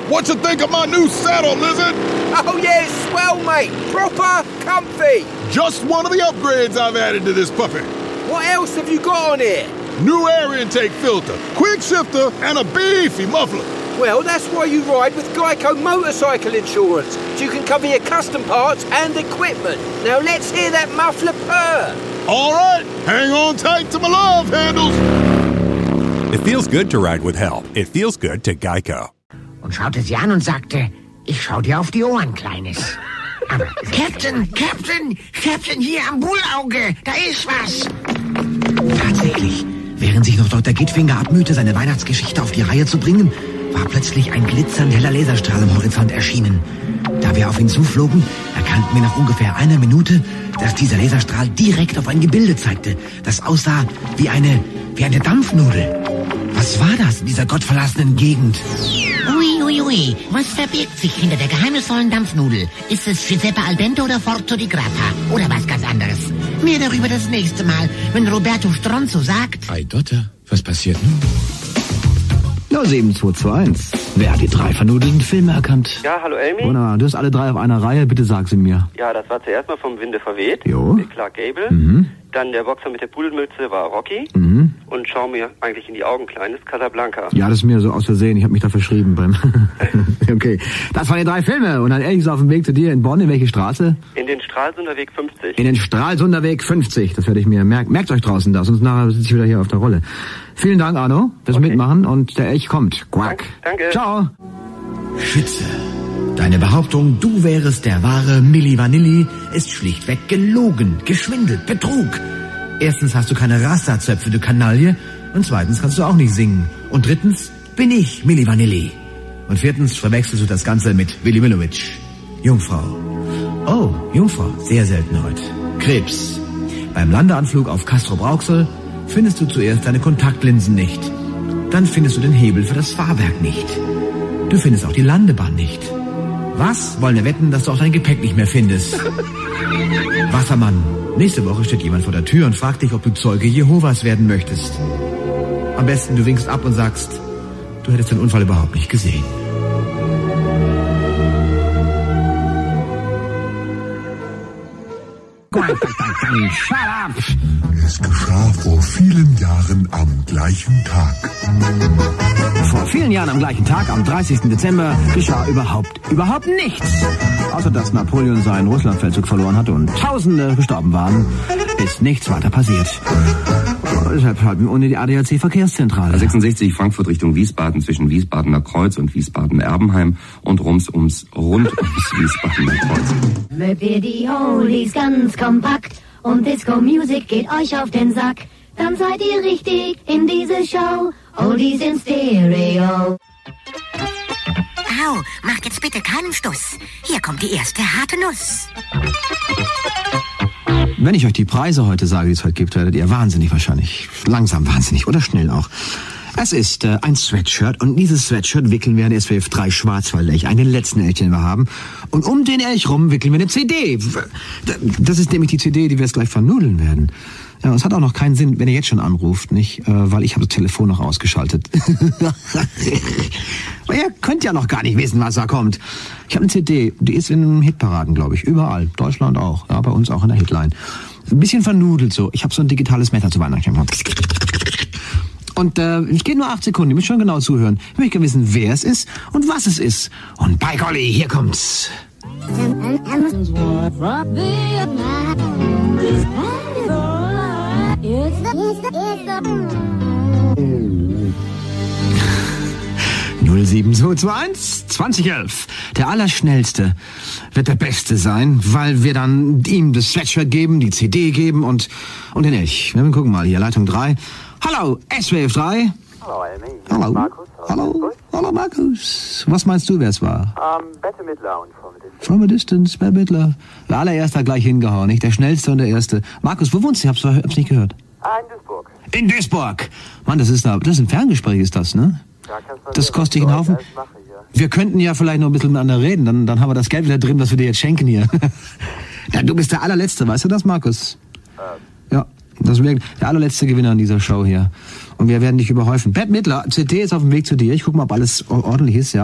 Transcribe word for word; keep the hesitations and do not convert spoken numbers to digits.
What you think of my new saddle, Lizard? Oh, yeah, swell, mate. Proper comfy. Just one of the upgrades I've added to this puppy. What else have you got on here? New air intake filter, quick shifter, and a beefy muffler. Well, that's why you ride with Geico Motorcycle Insurance, so you can cover your custom parts and equipment. Now let's hear that muffler purr. All right, hang on tight to my love handles. It feels good to ride with help. It feels good to Geico. Und schaute sie an und sagte, ich schau dir auf die Ohren, Kleines. Aber, Captain, Captain, Captain, hier am Bullauge, da ist was. Tatsächlich, während sich noch Doktor Gitfinger abmühte, seine Weihnachtsgeschichte auf die Reihe zu bringen, war plötzlich ein glitzernd heller Laserstrahl am Horizont erschienen. Da wir auf ihn zuflogen, erkannten wir nach ungefähr einer Minute, dass dieser Laserstrahl direkt auf ein Gebilde zeigte, das aussah wie eine, wie eine Dampfnudel. Was war das in dieser gottverlassenen Gegend? Ui, ui, ui. Was verbirgt sich hinter der geheimnisvollen Dampfnudel? Ist es Giuseppe al dente oder Forzo di Grappa? Oder was ganz anderes? Mehr darüber das nächste Mal, wenn Roberto Stronzo sagt... Ei, Dotter, was passiert nun? null sieben zwei zwei eins. Wer hat die drei vernudelten Filme erkannt? Ja, hallo Elmi. Wunderbar, du hast alle drei auf einer Reihe, bitte sag sie mir. Ja, das war zuerst mal vom Winde verweht. Jo. Mit Clark Gable. Mhm. Dann der Boxer mit der Pudelmütze war Rocky. Mhm. Und schau mir eigentlich in die Augen, Kleines, Casablanca. Ja, das ist mir so aus Versehen, ich habe mich da verschrieben beim... Okay, das waren die drei Filme und dann ehrlich ist auf dem Weg zu dir in Bonn, in welche Straße? In den Stralsunder Weg fünfzig. In den Stralsunder Weg fünfzig, das werde ich mir merken. Merkt euch draußen da, sonst nachher sitze ich wieder hier auf der Rolle. Vielen Dank, Arno, fürs Okay. Mitmachen und der Elch kommt. Quack. Danke. Ciao. Schütze. Deine Behauptung, du wärest der wahre Milli Vanilli, ist schlichtweg gelogen, geschwindelt, Betrug. Erstens hast du keine Rasta-Zöpfe, du Kanaille. Und zweitens kannst du auch nicht singen. Und drittens bin ich Milli Vanilli. Und viertens verwechselst du das Ganze mit Willi Millowitsch. Jungfrau. Oh, Jungfrau, sehr selten heute. Krebs. Beim Landeanflug auf Castrop-Rauxel findest du zuerst deine Kontaktlinsen nicht. Dann findest du den Hebel für das Fahrwerk nicht. Du findest auch die Landebahn nicht. Was? Wollen wir wetten, dass du auch dein Gepäck nicht mehr findest? Wassermann. Nächste Woche steht jemand vor der Tür und fragt dich, ob du Zeuge Jehovas werden möchtest. Am besten du winkst ab und sagst, du hättest den Unfall überhaupt nicht gesehen. Shut up! Es geschah vor vielen Jahren am gleichen Tag. Vor vielen Jahren am gleichen Tag, am dreißigsten Dezember, geschah überhaupt, überhaupt nichts. Außer dass Napoleon seinen Russlandfeldzug verloren hatte und Tausende gestorben waren, ist nichts weiter passiert. Deshalb schalten wir ohne die A D A C-Verkehrszentrale. sechsundsechzig Frankfurt Richtung Wiesbaden zwischen Wiesbadener Kreuz und Wiesbaden-Erbenheim und rums ums, rund ums Wiesbadener Kreuz. Mögt ihr die Oldies ganz kompakt und Disco-Music geht euch auf den Sack, dann seid ihr richtig in diese Show. Oldies in Stereo. Au, mach jetzt bitte keinen Stuss. Hier kommt die erste harte Nuss. Wenn ich euch die Preise heute sage, die es heute gibt, werdet ihr wahnsinnig wahrscheinlich. Langsam wahnsinnig oder schnell auch. Es ist äh, ein Sweatshirt und dieses Sweatshirt wickeln wir an S W F drei Schwarzwald-Elch, einen letzten Elch, den wir haben. Und um den Elch rum wickeln wir eine C D. Das ist nämlich die C D, die wir jetzt gleich vernudeln werden. Ja, es hat auch noch keinen Sinn, wenn ihr jetzt schon anruft, nicht? Äh, weil ich habe das Telefon noch ausgeschaltet. Aber ihr könnt ja noch gar nicht wissen, was da kommt. Ich habe eine C D, die ist in Hitparaden, glaube ich. Überall. Deutschland auch. Ja, bei uns auch in der Hitline. Ein bisschen vernudelt so. Ich habe so ein digitales Messer zu Weihnachten gemacht. Und äh, es geht nur acht Sekunden. Ihr müsst schon genau zuhören. Ich möchte wissen, wer es ist und was es ist. Und bei Golly, hier kommt's. null sieben zwei zwei eins zwanzig elf. Der Allerschnellste wird der Beste sein, weil wir dann ihm das Sweatshirt geben, die C D geben und, und den Elch. Wir gucken mal hier, Leitung drei. Hallo, S W F drei. Hallo Elmi. Hallo. Markus. Hallo. Hallo Markus. Was meinst du, wer es war? Um, Bette Midler und From a Distance. From a Distance, Bette Midler. Der allererste hat gleich hingehauen, nicht? Der Schnellste und der Erste. Markus, wo wohnst du? Ich hab's, hab's nicht gehört. Ah, in Duisburg. In Duisburg. Mann, das ist, da, das ist ein Ferngespräch, ist das, ne? Ja, das kostet dich einen Haufen. Wir könnten ja vielleicht noch ein bisschen miteinander reden, dann, dann haben wir das Geld wieder drin, was wir dir jetzt schenken hier. Ja, du bist der allerletzte, weißt du das, Markus? Ähm. Ja, das wäre der allerletzte Gewinner in dieser Show hier. Und wir werden dich überhäufen. Bette Midler, C D ist auf dem Weg zu dir. Ich guck mal, ob alles ordentlich ist, ja.